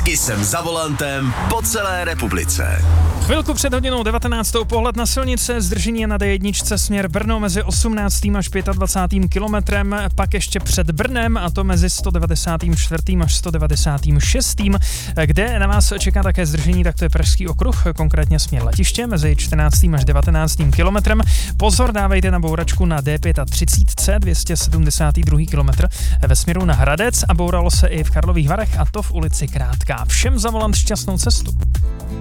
I jsem za volantem po celé republice. Chvilku před hodinou 19. pohled na silnice, zdržení je na D1 směr Brno mezi 18. až 25. kilometrem, pak ještě před Brnem, a to mezi 194. až 196. Kde na vás čeká také zdržení, tak to je Pražský okruh, konkrétně směr Letiště mezi 14. až 19. kilometrem. Pozor, dávejte na bouračku na D35, 272. kilometr ve směru na Hradec, a bouralo se i v Karlových Varech, a to v ulici Krátká. Všem za volant šťastnou cestu.